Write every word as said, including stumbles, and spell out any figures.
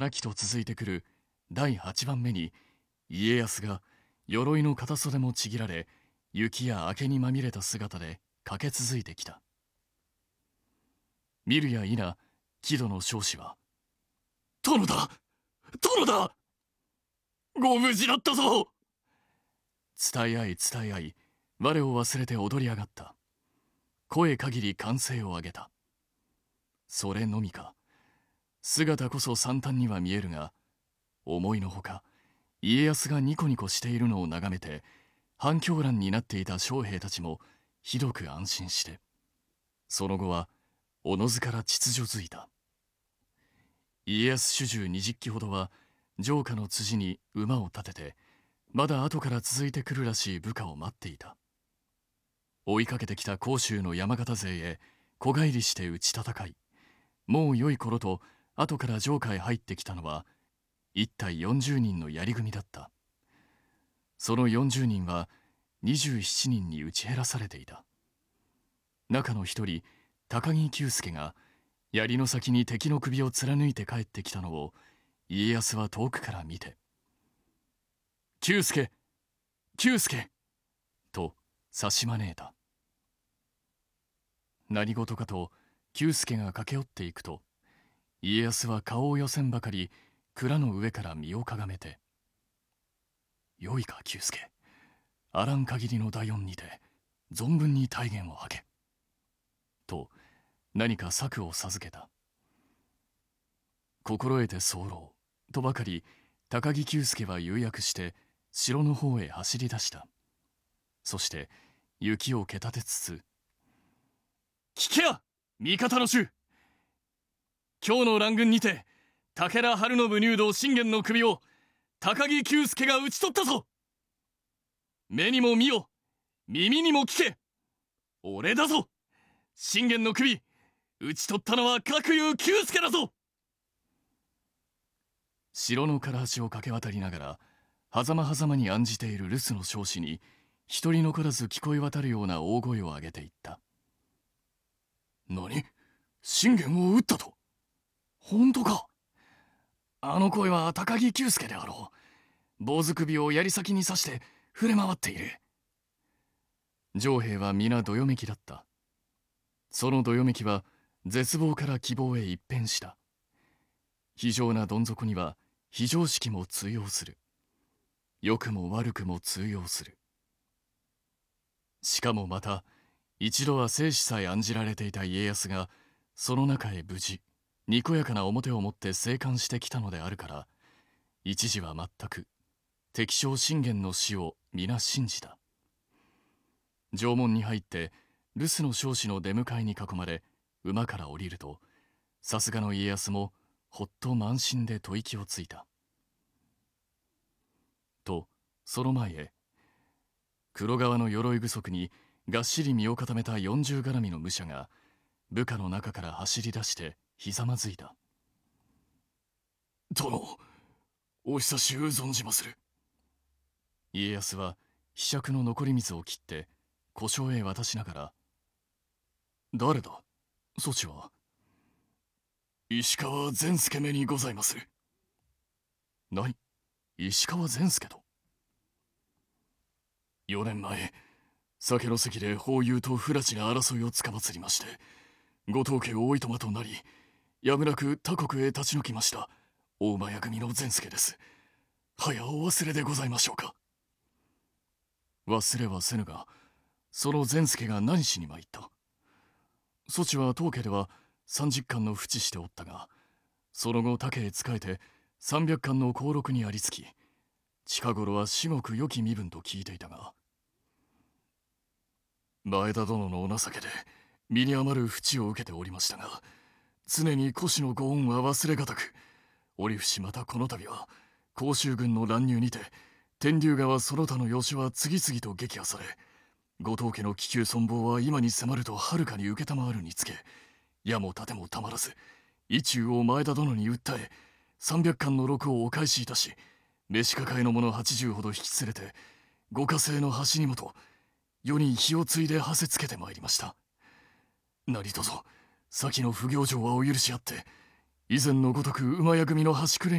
なきと続いてくるだいはちばんめに、家康が鎧の片袖もちぎられ、雪や明けにまみれた姿で駆け続いてきた。見るや否、木戸の彰子は、殿だ殿だご無事だったぞ。伝え合い伝え合い、我を忘れて踊り上がった。声限り歓声を上げた。それのみか、姿こそ惨憺には見えるが、思いのほか家康がニコニコしているのを眺めて、半狂乱になっていた将兵たちもひどく安心して、その後はおのずから秩序づいた。家康主従二十騎ほどは城下の辻に馬を立てて、まだ後から続いてくるらしい部下を待っていた。追いかけてきた甲州の山形勢へ小返りして打ち戦い、もう良い頃と後から城下へ入ってきたのは一隊よんじゅうにんの槍組だった。そのよんじゅうにんはにじゅうななにんに打ち減らされていた。中の一人、高木久助が槍の先に敵の首を貫いて帰ってきたのを家康は遠くから見て、久助久助と差し招いた。何事かと久助が駆け寄っていくと、家康は顔を寄せんばかり蔵の上から身をかがめて、よいか久助、あらん限りの大恩にて存分に大言を吐けと何か策を授けた。心得て候とばかり高木久助は釉薬して城の方へ走り出した。そして雪を蹴立てつつ、聞けや味方の衆、今日の乱軍にて武田晴信入道信玄の首を高木久助が討ち取ったぞ。目にも見よ、耳にも聞け、俺だぞ。信玄の首討ち取ったのは角雄久助だぞ。城の唐橋を駆け渡りながら狭間狭間に案じている留守の将士に一人残らず聞こえ渡るような大声を上げていった。何、信玄を討ったと？本当か？あの声は高木久助であろう。坊主首を槍先に刺して触れ回っている。城兵は皆どよめきだった。そのどよめきは絶望から希望へ一変した。非常などん底には非常識も通用する。良くも悪くも通用する。しかもまた一度は生死さえ案じられていた家康がその中へ無事にこやかな面を持って生還してきたのであるから、一時は全く敵将信玄の死を皆信じた。城門に入って留守の将士の出迎えに囲まれ馬から降りると、さすがの家康もほっと慢心で吐息をついた。とその前へ黒革の鎧不足にがっしり身を固めた四重絡みの武者が部下の中から走り出してひざまずいた。殿、お久しゅう存じまする。家康は柄杓の残り水を切って小姓へ渡しながら、誰だそちは？石川善助めにございまする。何、石川善助と？四年前酒の席で法友と不埒な争いをつかまつりまして、後藤家をおいとまとなり、やむなく他国へ立ち退きました大馬屋組の善助です。はやお忘れでございましょうか？忘れはせぬが、その善助が何しに参った？そちは当家では三十貫の淵しておったが、その後他家へ仕えて三百貫の俸禄にありつき、近頃は至極良き身分と聞いていたが、前田殿のお情けで身に余る淵を受けておりましたが、常に古紙のご恩は忘れがたく、折伏またこの度は甲州軍の乱入にて天竜川その他の要所は次々と撃破され、後藤家の気球存亡は今に迫るとはるかに承るにつけ、矢も盾もたまらず意中を前田殿に訴え、三百貫の禄をお返しいたし、召し抱えの者八十ほど引き連れてご家政の端にもと世に火を継いではせつけてまいりました。何とぞ先の不行状はお許しあって、以前のごとく馬屋組の端くれ